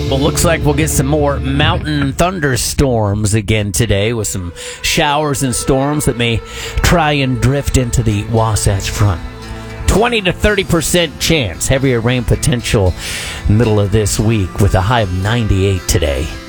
Well, looks like we'll get some more mountain thunderstorms again today with some showers and storms that may try and drift into the Wasatch Front. 20 to 30% chance, heavier rain potential middle of this week with a high of 98 today.